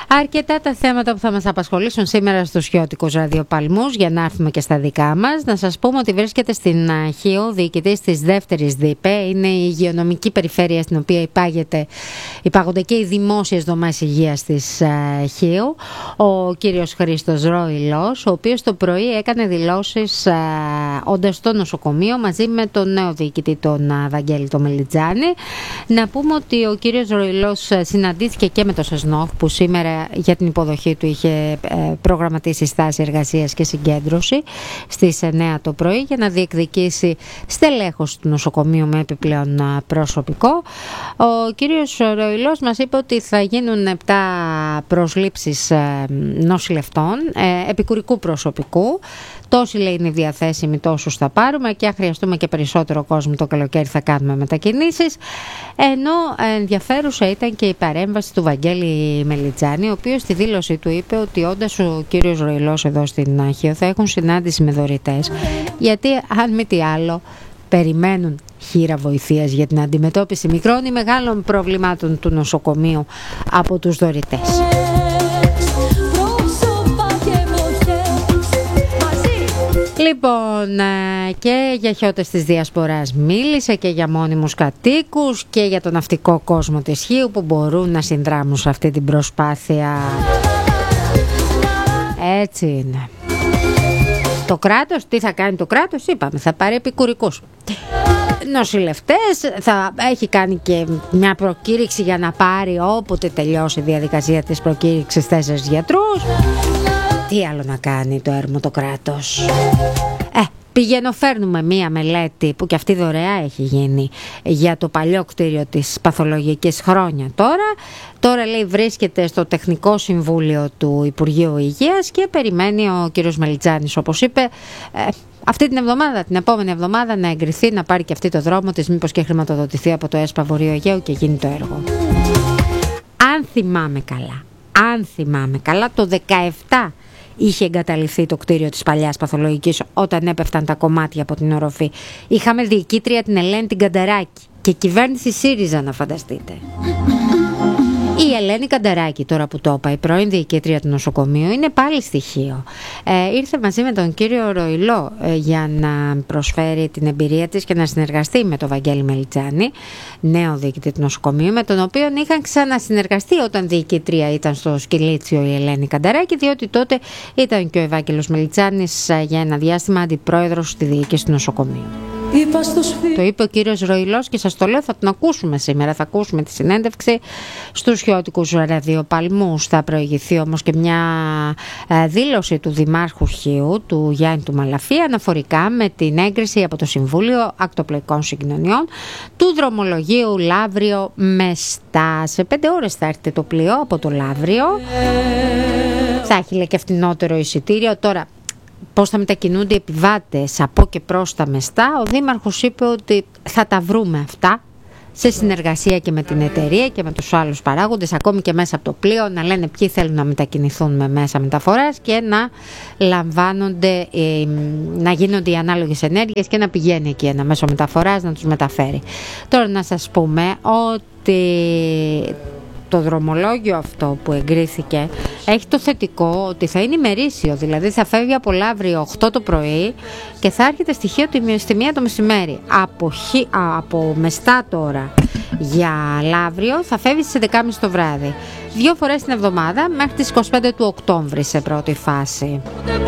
Αρκετά τα θέματα που θα μας απασχολήσουν σήμερα στους Χιώτικους Ραδιοπαλμούς, για να έρθουμε και στα δικά μας. Να σας πούμε ότι βρίσκεται στην Χίο, διοικητής της δεύτερης ΔΥΠΕ. Είναι η υγειονομική περιφέρεια στην οποία υπάγονται και οι δημόσιες δομές υγείας της Χίου. Ο κύριος Χρήστος Ροϊλός, ο οποίος το πρωί έκανε δηλώσεις όντας στο νοσοκομείο μαζί με τον νέο διοικητή, τον Βαγγέλη τον Μελιτζάνη. Να πούμε ότι ο κύριος Ροϊλός συναντήθηκε και με το ΣΕΣΝΟΦ, που σήμερα για την υποδοχή του είχε προγραμματίσει στάση εργασίας και συγκέντρωση στις 9 το πρωί για να διεκδικήσει στελέχωση του νοσοκομείου με επιπλέον προσωπικό. Ο κύριος Ροϊλός μας είπε ότι θα γίνουν 7 προσλήψεις νοσηλευτών, επικουρικού προσωπικού. Τόσοι, λέει, είναι διαθέσιμοι, τόσους θα πάρουμε, και αν χρειαστούμε και περισσότερο κόσμο το καλοκαίρι θα κάνουμε μετακινήσεις. Ενώ ενδιαφέρουσα ήταν και η παρέμβαση του Βαγγέλη Μελιτζάνη, ο οποίος στη δήλωση του είπε ότι όντας ο κύριος Ροϊλός εδώ στην Άχιο θα έχουν συνάντηση με δωρητές, γιατί αν μη τι άλλο περιμένουν χείρα βοηθείας για την αντιμετώπιση μικρών ή μεγάλων προβλημάτων του νοσοκομείου από τους δωρητές. Λοιπόν, και για χιώτες της Διασποράς μίλησε, και για μόνιμους κατοίκους και για τον ναυτικό κόσμο της Χίου που μπορούν να συνδράμουν σε αυτή την προσπάθεια. Έτσι είναι. Το κράτος, τι θα κάνει το κράτος? Είπαμε, θα πάρει επικουρικούς νοσηλευτές, θα έχει κάνει και μια προκήρυξη για να πάρει όποτε τελειώσει η διαδικασία της προκήρυξης 4 γιατρούς. Τι άλλο να κάνει το έρμο το κράτος? Πηγαίνω, φέρνουμε μία μελέτη που και αυτή δωρεά έχει γίνει για το παλιό κτίριο της παθολογικής χρόνια τώρα λέει βρίσκεται στο Τεχνικό Συμβούλιο του Υπουργείου Υγείας και περιμένει ο κύριος Μελιτζάνης, όπως είπε, αυτή την εβδομάδα, την επόμενη εβδομάδα να εγκριθεί, να πάρει και αυτή το δρόμο της, μήπως και χρηματοδοτηθεί από το ΕΣΠΑ Βορείου Αιγαίου και γίνει το έργο. Αν θυμάμαι καλά, το 17 είχε εγκαταλειφθεί το κτίριο της παλιάς παθολογικής όταν έπεφταν τα κομμάτια από την οροφή. Είχαμε διοικήτρια την Ελένη την Κανταράκη και κυβέρνηση ΣΥΡΙΖΑ, να φανταστείτε. Η Ελένη Κανταράκη, τώρα που το είπα, η πρώην διοικήτρια του νοσοκομείου, είναι πάλι στοιχείο. Ήρθε μαζί με τον κύριο Ροϊλό για να προσφέρει την εμπειρία της και να συνεργαστεί με τον Βαγγέλη Μελιτζάνη, νέο διοικητή του νοσοκομείου, με τον οποίο είχαν ξανασυνεργαστεί όταν διοικήτρια ήταν στο Σκυλίτσιο η Ελένη Κανταράκη, διότι τότε ήταν και ο Ευάγγελος Μελιτζάνης για ένα διάστημα αντιπρόεδρος στη διοίκηση του νοσοκομείου. Το είπε ο κύριος Ροϊλός και σας το λέω, θα τον ακούσουμε σήμερα. Θα ακούσουμε τη συνέντευξη στους Χιώτικους Ραδιοπαλμούς. Θα προηγηθεί όμως και μια δήλωση του Δημάρχου Χίου, του Γιάννη του Μαλαφή, αναφορικά με την έγκριση από το Συμβούλιο Ακτοπλοϊκών Συγκοινωνιών του δρομολογίου Λαύριο Μεστά. Σε 5 ώρες θα έρθει το πλοίο από το Λαύριο. Θα έχει, λέει, και φθηνότερο εισιτήριο. Τώρα, πώς θα μετακινούνται οι επιβάτες από και προς τα Μεστά, ο Δήμαρχος είπε ότι θα τα βρούμε αυτά σε συνεργασία και με την εταιρεία και με τους άλλους παράγοντες, ακόμη και μέσα από το πλοίο, να λένε ποιοι θέλουν να μετακινηθούν με μέσα μεταφοράς και να λαμβάνονται, να γίνονται οι ανάλογες ενέργειες και να πηγαίνει εκεί ένα μέσο μεταφοράς να τους μεταφέρει. Τώρα να σας πούμε ότι το δρομολόγιο αυτό που εγκρίθηκε έχει το θετικό ότι θα είναι ημερήσιο, δηλαδή θα φεύγει από Λαύριο 8 το πρωί και θα έρχεται στοιχείο στη 1 το μεσημέρι. Από Μεστά τώρα για Λαύριο θα φεύγει στις 11.30 το βράδυ. 2 φορές την εβδομάδα μέχρι τις 25 του Οκτώβρη σε πρώτη φάση.